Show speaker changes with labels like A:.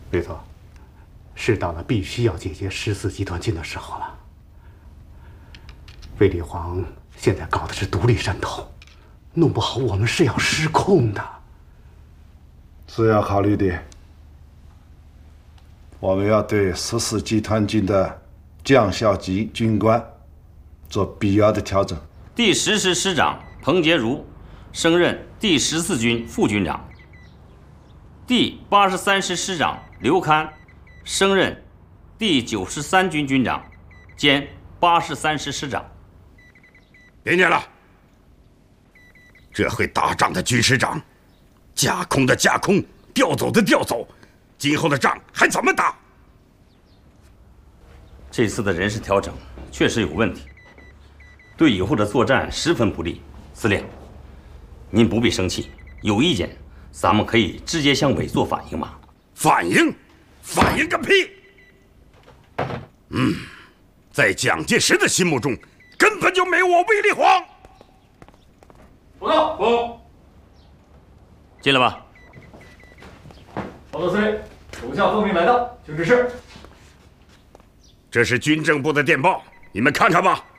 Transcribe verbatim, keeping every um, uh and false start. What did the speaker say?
A: 没错，是到了必须要解决十四集团军的时候了。卫立煌现在搞的是独立山头，弄不好我们是要失控的。
B: 是要考虑的。我们要对十四集团军的将校级军官做必要的调整。
C: 第十师师长彭洁如升任第十四军副军长。第八十三师师长刘戡升任第九十三军军长兼八十三师师长。
D: 别念了，这会打仗的军师长，架空的架空，调走的调走，今后的仗还怎么打？
C: 这次的人事调整确实有问题，对以后的作战十分不利。司令，您不必生气，有意见咱们可以直接向委做反映嘛。
D: 反映？反映个屁！嗯，在蒋介石的心目中，根本就没有我卫立煌。
E: 报告，报。
C: 进来吧。
E: 报告司令，属下奉命来到，请指示。
D: 这是军政部的电报，你们看看吧。